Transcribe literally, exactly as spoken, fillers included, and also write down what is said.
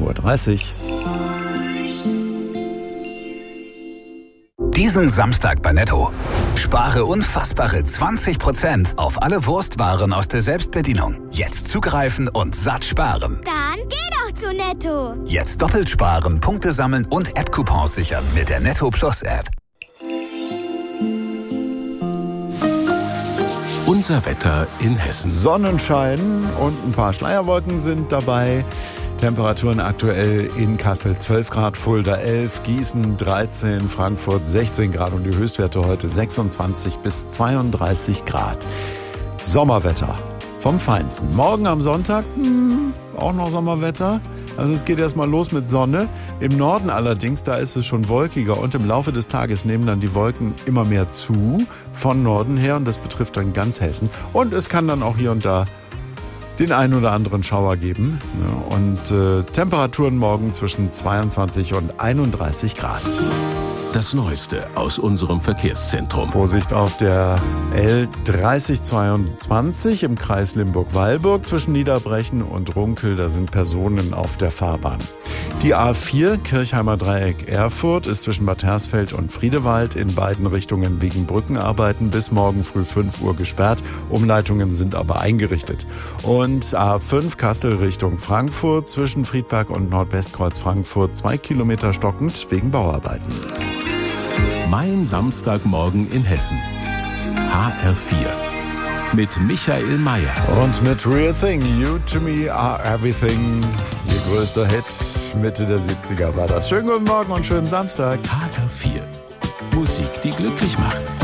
sieben Uhr dreißig. Diesen Samstag bei Netto. Spare unfassbare zwanzig Prozent auf alle Wurstwaren aus der Selbstbedienung. Jetzt zugreifen und satt sparen. Dann geh doch zu Netto. Jetzt doppelt sparen, Punkte sammeln und App-Coupons sichern mit der Netto Plus App. Unser Wetter in Hessen. Sonnenschein und ein paar Schleierwolken sind dabei. Temperaturen aktuell in Kassel zwölf Grad, Fulda elf, Gießen dreizehn, Frankfurt sechzehn Grad und die Höchstwerte heute sechsundzwanzig bis zweiunddreißig Grad. Sommerwetter vom Feinsten. Morgen am Sonntag hm, auch noch Sommerwetter. Also es geht erstmal los mit Sonne. Im Norden allerdings, da ist es schon wolkiger und im Laufe des Tages nehmen dann die Wolken immer mehr zu von Norden her und das betrifft dann ganz Hessen. Und es kann dann auch hier und da den einen oder anderen Schauer geben. Und äh, Temperaturen morgen zwischen zweiundzwanzig und einunddreißig Grad. Das Neueste aus unserem Verkehrszentrum. Vorsicht auf der L dreißig zweiundzwanzig im Kreis Limburg-Weilburg zwischen Niederbrechen und Runkel. Da sind Personen auf der Fahrbahn. Die A vier Kirchheimer Dreieck Erfurt ist zwischen Bad Hersfeld und Friedewald in beiden Richtungen wegen Brückenarbeiten bis morgen früh fünf Uhr gesperrt. Umleitungen sind aber eingerichtet. Und A fünf Kassel Richtung Frankfurt zwischen Friedberg und Nordwestkreuz Frankfurt zwei Kilometer stockend wegen Bauarbeiten. Mein Samstagmorgen in Hessen. H R vier. Mit Michael Mayer. Und mit Real Thing, You to Me Are Everything. Ihr größter Hit, Mitte der siebziger war das. Schönen guten Morgen und schönen Samstag. H R vier. Musik, die glücklich macht.